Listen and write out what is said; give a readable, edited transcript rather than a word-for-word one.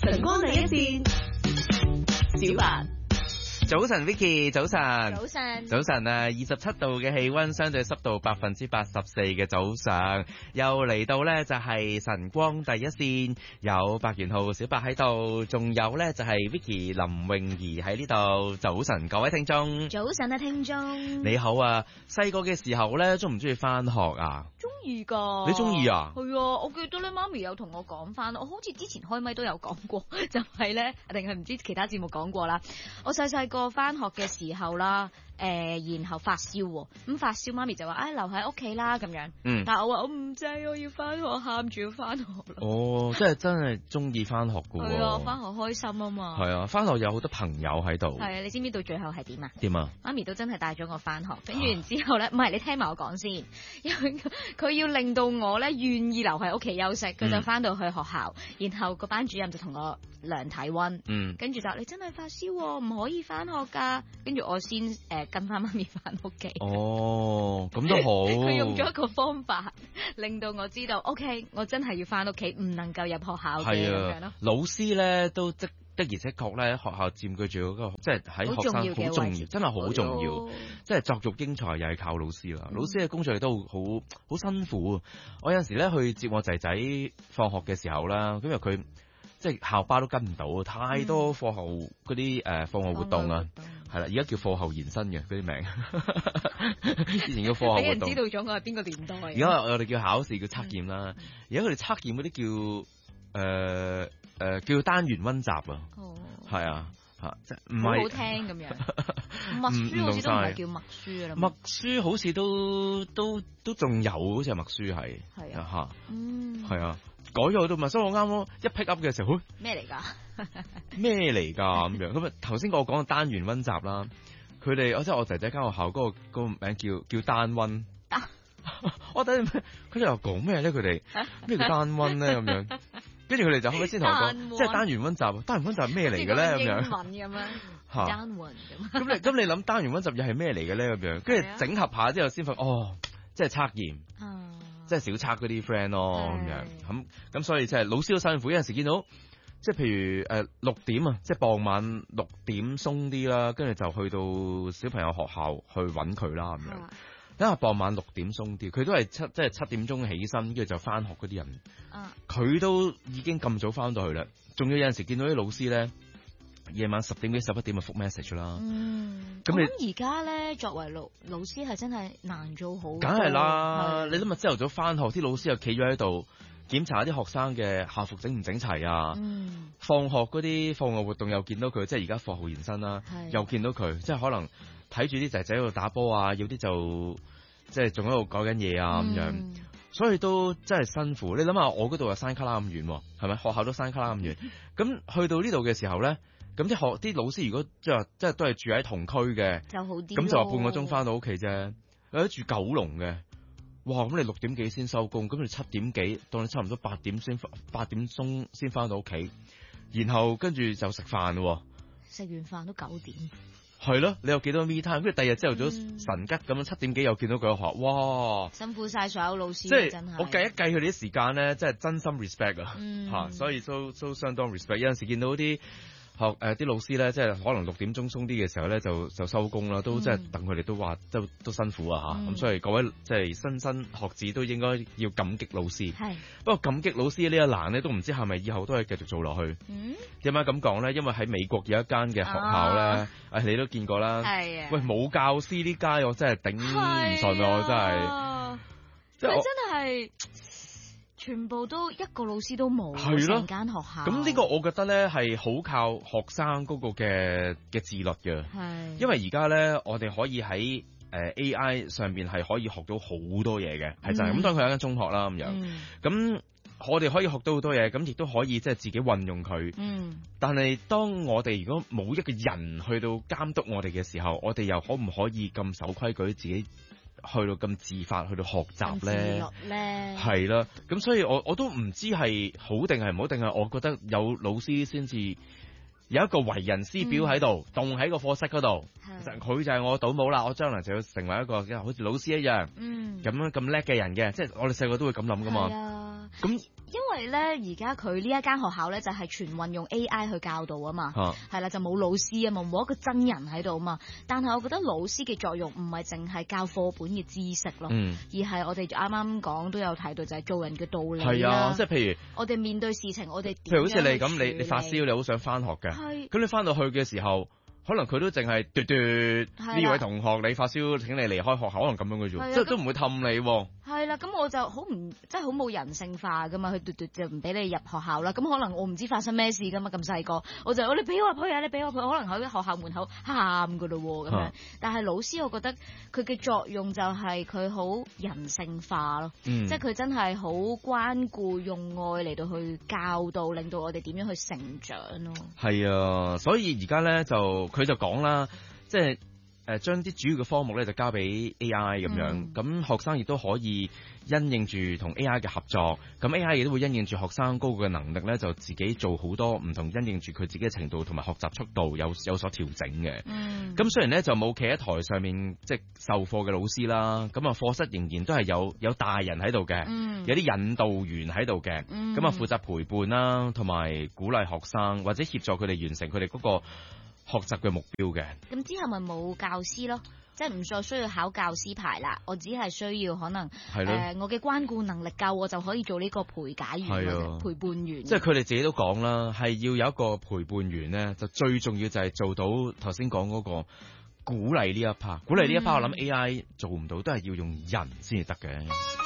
晨光第一線，小白。 早晨 Vicky， 早晨。 早晨。 早晨啊，27度嘅氣溫，相對濕度84%嘅早上，又嚟到呢就係晨光第一線，有白元浩小白喺度，仲有呢就係 Vicky 林詠儀喺呢度。早晨各位聽眾。 早晨啊聽眾。 你好啊，細個嘅時候呢，中唔中意翻學啊？ 中意噶。 你中意啊？ 係啊，我記得咧媽咪有同我講翻，我好似之前開咪都有講過，就係呢，定係唔知其他節目講過啦。我細個翻學嘅時候啦，然後發燒喎，咁發燒媽咪就話，留喺屋企啦咁樣。但係我話我唔制，我要翻學，喊住要翻學啦。 哦，即係真係中意翻學噶喎。 係啊，翻學開心啊嘛。 係啊，翻學有好多朋友喺度。 係啊，你知唔知到最後係點啊？ 點啊？ 媽咪都真係帶咗我翻學，跟住然之後咧，唔係你聽埋我講先，因為佢要令到我咧願意留喺屋企休息，佢就翻到去學校，然後個班主任就同我量體溫，跟住就你真係發燒喎，唔可以翻學㗎，跟住我先跟翻媽咪翻屋企。 哦，咁都好。 佢用咗一個方法，令到我知道，OK， 我真係要翻屋企，唔能夠入學校嘅咁樣咯。 老師咧都的而且確咧，學校佔據住嗰個，即係喺學生好重要，真係好重要。即係作育英才又係靠老師啦。老師嘅工作亦都好辛苦。我有陣時咧去接我仔仔放學嘅時候啦，咁因為佢即係校巴都跟唔到，太多課後嗰啲課後活動啊，係啦，而家叫課後延伸嘅嗰啲名。以前叫課後活動。俾人知道咗我係邊個年代。 而家我哋叫考試叫測驗啦，而家佢哋測驗嗰啲叫單元溫習啊，係啊，即係唔係好聽咁樣。默書好似都唔係叫默書啦。 默書好似都仲有，好似係默書係。 係啊。 係啊，改咗都唔係，所以我啱啱一 pick up 嘅時候， 咩嚟㗎？ 咩嚟㗎咁樣？咁啊頭先我講嘅單元溫習啦，佢哋即係我仔仔間學校嗰個名叫單溫。我等佢哋又講咩咧？佢哋咩叫單溫咧？咁樣。跟住佢哋就後尾先同我講，即係單元溫習，單元溫習係咩嚟嘅咧？咁樣英文咁樣，單元咁你諗單元溫習又係咩嚟嘅咧？咁樣跟住整合下之後先發覺，即係測驗，即係小測嗰啲 friend 咯咁樣。咁所以即係老師都辛苦，有陣時見到即係譬如6點啊，即係傍晚6點鬆啲啦，跟住就去到小朋友學校去揾佢啦咁樣。因為傍晚6點鬆啲，佢都係7點鐘起身，跟住就翻學嗰啲人，佢都已經咁早翻到去啦。仲要有陣時見到啲老師咧，夜晚10點幾11點就覆 message 啦。 咁而家咧，作為老師係真係難做好。 梗係啦，你諗下朝頭早翻學，啲老師又企咗喺度檢查啲學生嘅校服整唔整齊啊。放學嗰啲課外活動又見到佢，即係而家課後延伸啦，又見到佢，即係可能睇住啲仔仔喺度打波啊，有啲就即係仲喺度改緊嘢啊咁樣，所以都真係辛苦。你諗下，我嗰度又山卡拉咁遠，係咪？學校都山卡拉咁遠，咁去到呢度嘅時候咧，咁啲老師如果即係都係住喺同區嘅，就好啲。咁就話半個鐘翻到屋企啫。有啲住九龍嘅，哇！咁你6點幾先收工，咁你7點幾，當你差唔多8點鐘先翻到屋企，然後跟住就食飯咯。 食完飯都9點。 係咯，你有幾多 me time？跟住第二日朝頭早神吉咁樣7點幾又見到佢學，哇！ 辛苦晒所有老師， 即係真係。 我計一計佢哋啲時間咧，真係真心 respect 啊！所以都相當 respect。有陣時見到啲啲老師咧，即係可能6點鐘鬆啲嘅時候咧，就收工啦，都即係等佢哋都話都辛苦啊嚇。咁所以各位即係新學子都應該要感激老師。係。不過感激老師呢一欄咧，都唔知係咪以後都係繼續做落去。點解咁講咧？因為喺美國有一間嘅學校咧，你都見過啦。係啊。喂，冇教師呢家我真係頂唔順啊！我真係。 即係真係。全部都一個老師都冇，成間學校。 咁呢個我覺得咧係好靠學生嗰個嘅自律嘅。係，因為而家咧我哋可以喺AI 上邊係可以學到好多嘢嘅，係就係咁。當佢係一間中學啦咁樣，咁我哋可以學到好多嘢，咁亦都可以即係自己運用佢。但係當我哋如果冇一個人去到監督我哋嘅時候，我哋又可唔可以咁守規矩自己？去到咁自發去到學習咧，係啦，咁所以我都唔知係好定係唔好，定係我覺得有老師先至有一個為人師表喺度，棟喺個課室嗰度，佢就係我倒模啦，我將來就要成為一個好似老師一樣，咁叻嘅人嘅，即係我哋細個都會咁諗噶嘛。 咁因為咧，而家佢呢一間學校咧就係全運用 AI 去教導啊嘛，係啦，就冇老師啊嘛，冇一個真人喺度啊嘛。但係我覺得老師嘅作用唔係淨係教課本嘅知識咯，而係我哋啱啱講都有睇到就係做人嘅道理。係啊， 即係譬如我哋面對事情，我哋譬如好似你咁，你發燒，你好想翻學嘅，咁你翻到去嘅時候。可能佢都淨係嘟呢位同學，你發燒請你離開學校，可能咁樣嘅啫，即係都唔會氹你喎。係啦， 咁我就好唔即係好冇人性化噶嘛，佢嘟就唔俾你入學校啦。咁可能我唔知發生咩事噶嘛，咁細個我就你俾我入去啊，你俾我入去，可能喺學校門口喊噶咯喎咁樣。但係老師我覺得佢嘅作用就係佢好人性化咯，即係佢真係好關顧，用愛嚟到去教導，令到我哋點樣去成長咯。係啊，所以而家咧佢就講啦，即係將啲主要嘅科目咧就交俾 AI 咁樣，咁學生亦都可以因應住同 AI 嘅合作，咁 AI 亦都會因應住學生高嘅能力咧，就自己做好多唔同，因應住佢自己嘅程度同埋學習速度有所調整嘅。咁雖然咧就冇企喺台上面即係授課嘅老師啦，咁啊課室仍然都係有大人喺度嘅，有啲引導員喺度嘅，咁啊負責陪伴啦，同埋鼓勵學生或者協助佢哋完成佢哋嗰個學習嘅目標嘅。咁之後咪冇教師咯，即係唔再需要考教師牌啦。我只係需要可能我嘅關顧能力夠，我就可以做呢個陪解員或者陪伴員。 即係佢哋自己都講啦，係要有一個陪伴員咧，就最重要就係做到頭先講嗰個鼓勵呢一 part。鼓勵呢一 part，我諗 AI 做唔到，都係要用人先至得嘅。